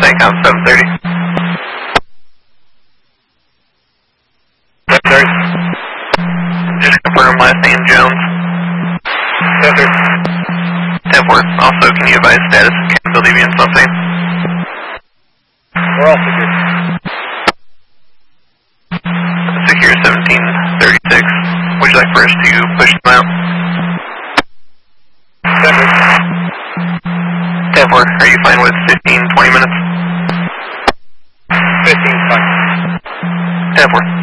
SATCOM 730. 730. Just confirm last name Jones. 730. 10-4. Also, can you advise status of capability being something? We're all secure. Secure 1736. Would you like for us to push them out? 10-4. Are you fine with 15, 20 minutes? 15 fine. 10-4.